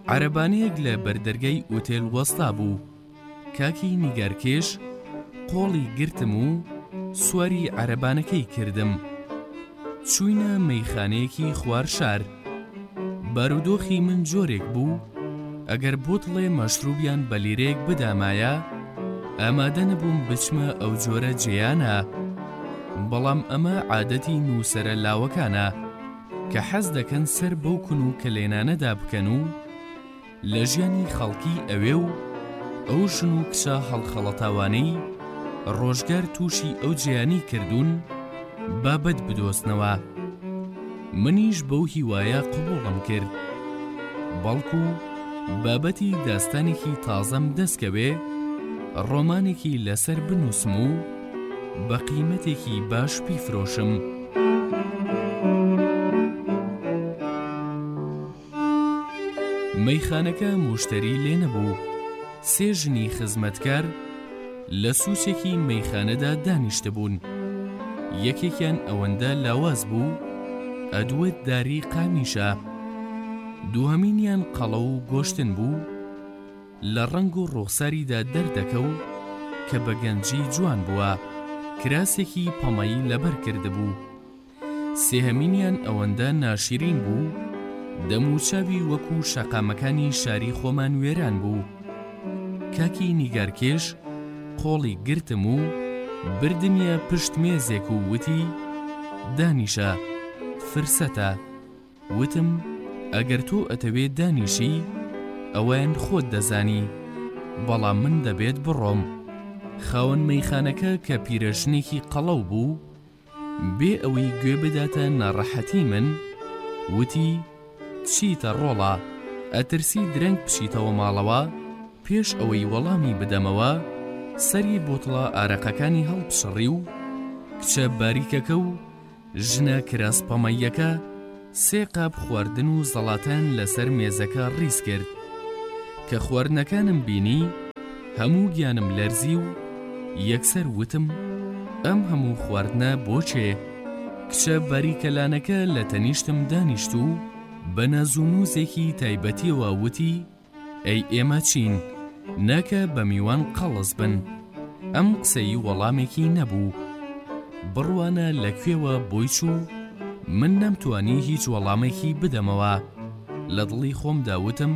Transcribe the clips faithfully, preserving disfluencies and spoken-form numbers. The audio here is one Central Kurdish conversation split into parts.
عەرەبانەیەک لە بەردەرگای ئوتێل وەستا بوو. کاکی نیگارکێش قۆڵی گرتم و سواری عەرەبانەکەی کردم. چووینە مەیخانەیەکی خوارشار. بارودۆخی من جۆرێک بوو، ئەگەر بۆتڵێ مەشروبیان بە لیرەیەک بدامایە ئامادە نەبووم بچمە ئەو جۆرە جێیانە. بەڵام ئەمە عادەتی نووسەرە لاوەکانە کە حەز دەکەن سەر بەو کون و کلێنانەدا بکەن و لە ژیانی خەڵکی ئەوێ و ئەو ژن و کچە هەڵخەڵەتاوانەی ڕۆژگار تووشی ئەو جێیانی کردوون بابەت بدۆستنەوە. منیش بەو هیوایە قبوڵم کرد، بەڵکو بابەتی داستانێکی تازەم دەستکەوێ ڕۆمانێکی لەسەر بنووسم و بە قیمەتێکی باش بیفرۆشم. مەیخانەکە موشتەری لێ نەبوو. سێ ژنی خزمەتکار لە سووچێکی مەیخانەدا دانیشتە بوون. یەکێکیان ئەوەندە لاواز بوو ئەدوێت داری قامیشە. دووهەمینیان قەڵە و گۆشتن بوو، لە ڕەنگ و ڕوخساریدا دەردەکە و کە بە گەنجی جوان بووە، کراسێکی پەمەیی لەبەر کردبوو. سێهەمینیان ئەوەندە ناشیرین بوو دەموچاوی وەکو شەقامەکانی شاری خۆمان وێران بوو. کاکی نیگارکێش قۆڵی گرتم و بردمیە پشت مێزێک و وتی دانیشە، فرسەتە. وتم ئەگەر تۆ ئەتەوێت دانیشی ئەوەیان خۆت دەزانی، بەڵام من دەبێت بڕۆم. خاوەن مەیخانەکە کە پیرەژنێکی قەڵەو بوو بێ ئەوەی گوێ بداتە ناڕەحەتی من وتی چیتە ڕۆڵە، ئەترسی درەنگ بچیتەوە ماڵەوە؟ پێش ئەوەی وەڵامی بدەمەوە سەری بۆتڵە ئارەقەکانی هەڵبشڕی و کچە باریکەکە و ژنە کراسپەمەیەکە سێ قاب خواردن و زەڵاتان لەسەر مێزەکە ڕیز کرد. کە خواردنەکانم بینی هەموو گیانم لەرزی و یەکسەر وتم ئەم هەموو خواردنە بۆچێ؟ کچە باریکەلانەکە لە تەنیشتم دانیشت و بە نازوونوزێکی تایبەتیەوە وتی ئەی ئێمە چین، ناکە بە میوان قەڵز بن. ئەم قسەی وەڵامێکی نەبوو. بڕوانە لەکوێوە بۆی چوو من نەمتوانی هیچ وەڵامێکی بدەمەوە. لە دڵی خۆم داوتم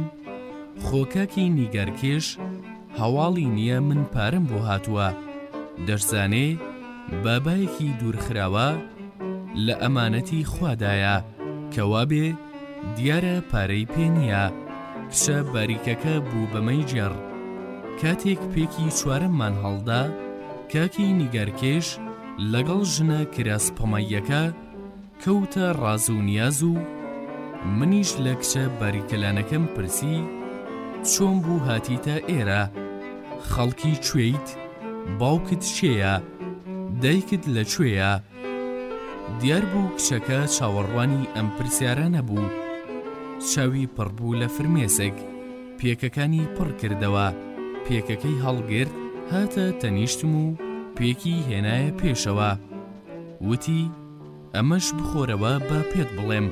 خۆکاکی نیگارکێش هەواڵی نییە من پارەم بۆ هاتووە، دەرزانێ بابایەکی دوورخراوە لە ئەمانەتی خوادایە کەوابێ دیارە پارەی پێ نییە. کچە باریکەکە بوو بەمەی جێڕ. کاتێک پێکی چوارەممان هەڵدا کاکی نیگارکێش لەگەڵ ژنە کراسپەمەیەکە کەوتە ڕاز و نیاز و منیش لە کچە باریکەلانەکەم پرسی چۆن بوو هاتیتە ئێرە؟ خەڵکی کوێیت؟ باوکت چێیە؟ دایکت لەکوێیە؟ دیار بوو کچەکە چاوەڕوانی ئەم پرسیارە نەبوو. چاوی پڕبوو لە فرمێسک، پێکەکانی پڕ کردەوە. پێکەکەی هەڵگرت هاتە تەنیشتم و پێکی هێنایە پێشەوە. وتی ئەمەش بخۆرەوە با پێت بڵێم.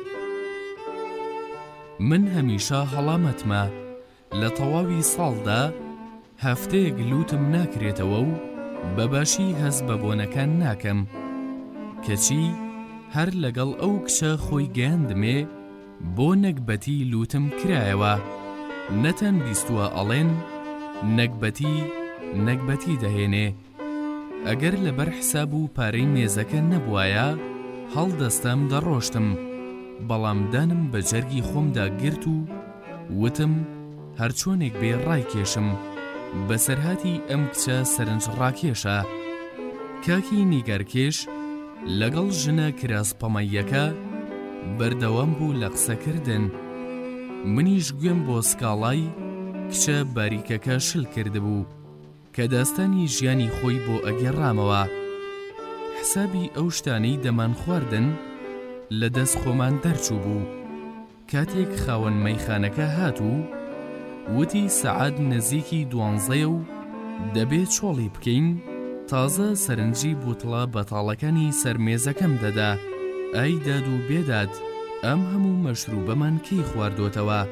من هەمیشە هەڵامەتمە لە تەواوی ساڵدا هەفتەیەک لوتم ناکرێتەوە و بەباشی هەز بە بۆنەکان ناکەم، کەچی هەر لەگەڵ ئەو کچە خۆی گەیاندمێ بۆ نەکبەتی لوتم کرایەوە. نەتەن بیستووە ئەڵێن نەکبەتی نەکبەتی دەهێنێ. ئەگەر لەبەر حساب و پارەی مێزەکە نەبوایە هەڵدەستەم دەڕۆشتم، بەڵام دانم بە جەرگی خۆمدا گرت و وتم هەرچۆنێک بێ ڕایکێشم، بەسەرهاتی ئەم کچە سەرنج ڕاکێشە. کاکی نیگارکێش لەگەڵ ژنە کراسپەمەیەکە بەردەوام بوو لە قسەکردن. منیش گوێم بۆ سکاڵای کچە باریکەکە شل کردبوو کە داستانی ژیانی خۆی بۆ ئەگەڕامەوە. حسابی ئەو شتانەی دەمان خواردن لە دەست خۆمان دەرچوو بوو. کاتێک خاوەن مەیخانەکە هاتوو وتی سەعات نزیکی دوانزەیە و دەبێت چۆڵی بکەین تازە سەرنجی بوتڵە بەتاڵەکانی سەرمێزەکەم دەدا. ئای داد و بێداد ئەم هەموو مەشروبەمان کەی خواردۆتەوە؟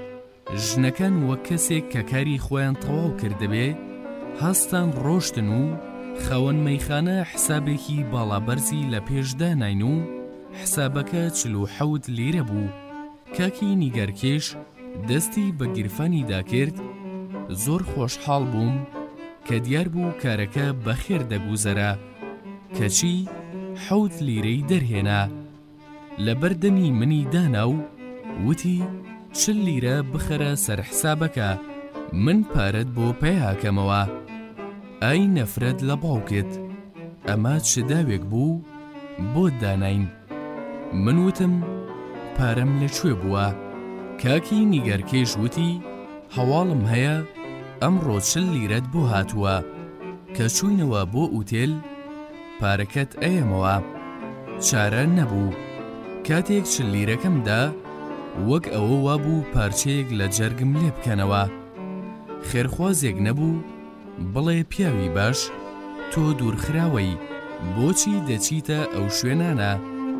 ژنەکان وەک کەسێک کە کاری خۆیان تەواو کردبێ هەستان ڕۆشتن و خەوەن مەیخانە حسابێکی باڵابەرزی لە پێشدا ناین و حسابەکە چل و حەوت لیرە بوو. کاکی نیگەرکێش دەستی بە گیرفانیدا کرد. زۆر خۆشحاڵ بووم کە دیار بوو کارەکە بەخێر دەگوزەرە کەچی حەوت لیرەی دەرهێنا. لە بەردەمی منی دانا و وتی چل لیرە بخەرە سەر حسابەکە، من پارەت بۆ پێیاکەمەوە. ئای نەفرەت لە باوکت، ئەمە چ داوێک بوو بۆ داناین. من وتم پارەم لەکوێ بووە؟ کاکی نیگەرکێش وتی هەواڵم هەیە ئەمڕۆ چل لیرەت بۆ هاتووە کە چووینەوە بۆ ئوتێل پارەکەت ئەیەمەوە. چارە نەبوو. کاتێک چل لیرەکەمدا وەک ئەوە وابوو پارچەیەک لە جەرگم لێ بکەنەوە. خێرخوازێک نەبوو بڵێ پیاوی باش تۆ دوورخراوەی، بۆچی دەچیتە ئەو شوێنانە؟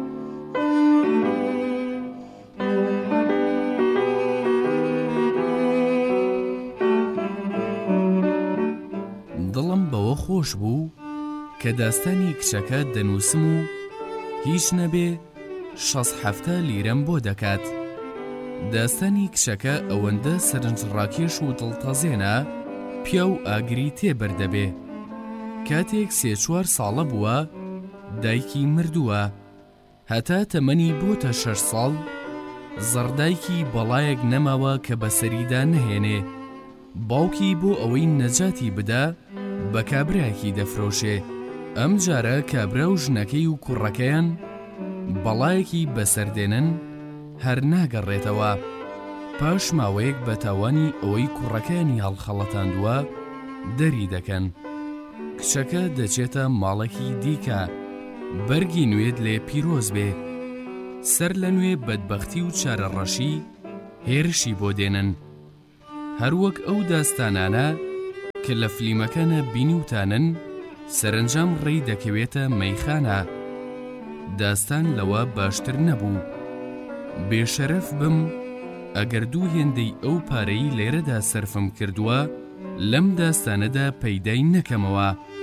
دڵم بەوە خۆش بوو کە داستانی کچەکە دەنووسم و هیچ نەبێ شەش هەفتە لیرەم بۆ دەکات. داستانی کچەکە ئەوەندە سەرنجڕاکێش و دڵتەزێنە پیا و ئاگری تێبەردەبێ. کاتێک سێ چوار ساڵە بووە دایکی مردووە. هەتا تەمەنی بۆتە شەش ساڵ زەردایکی بەڵایەک نەماوە کە بەسەریدا نەهێنێ. باوکی بۆ ئەوەی نەجاتی بدا بە کابرایەکی دەفرۆشێ. ئەم جارە کابرا و ژنەکەی و کوڕەکەیان بەڵایەکی بەسەردێنن هەر ناگەڕێتەوە. پاش ماوەیەک بە تاوانی ئەوەی کوڕەکەیانی هەڵخەڵەتاندووە دەری دەکەن. کچەکە دەچێتە ماڵێکی دیکە بەرگی نوێت لێ پیرۆز بێ. سەر لە نوێ بەدبەختی و چارەڕەشی هێرشی بۆ دێنن. هەروەک ئەو داستانانە کە لە فلیمەکانە بینیوتانن سەرنجام ڕێی دەکەوێتە مەیخانە. داستان لەوە باشتر نەبوو. بێشەرەف بم ئەگەر دوو هێندەی ئەو پارەی لێرەدا سەرفم کردووە لەم داستانەدا پەیدای نەکەمەوە.